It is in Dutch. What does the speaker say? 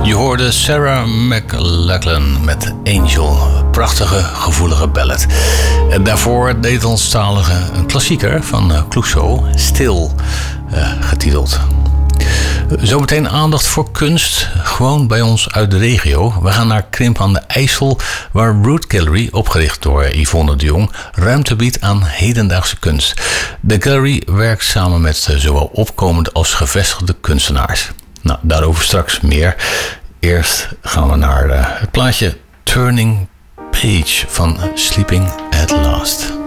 Je hoorde Sarah McLachlan met Angel. Prachtige, gevoelige ballad. En daarvoor Nederlandstalige een klassieker van Clouseau, Stil, getiteld. Zometeen aandacht voor kunst, gewoon bij ons uit de regio. We gaan naar Krimp aan de IJssel, waar Root Gallery, opgericht door Yvonne de Jong, ruimte biedt aan hedendaagse kunst. De gallery werkt samen met zowel opkomende als gevestigde kunstenaars. Nou, daarover straks meer. Eerst gaan we naar het plaatje Turning Page van Sleeping at Last.